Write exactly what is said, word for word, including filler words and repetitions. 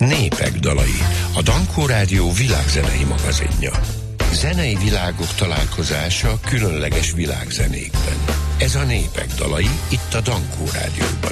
Népek dalai, a Dankó Rádió világzenei magazinja. Zenei világok találkozása különleges világzenékben. Ez a Népek dalai itt a Dankó Rádióban.